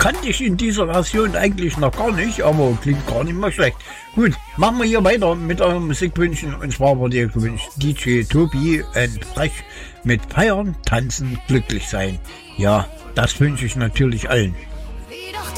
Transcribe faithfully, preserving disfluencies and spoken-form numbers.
kannte ich in dieser Version eigentlich noch gar nicht, aber klingt gar nicht mal schlecht. Gut, machen wir hier weiter mit eurem Musikwünschen. Und zwar wurde ihr gewünscht D J Tobi and Fresh mit Feiern, Tanzen, Glücklich sein. Ja, das wünsche ich natürlich allen. Wie doch